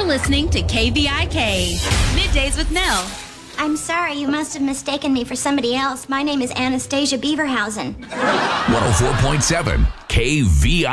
listening to KVIK, Middays with Nell. I'm sorry, you must have mistaken me for somebody else. My name is Anastasia Beaverhausen. 104.7 KVIK.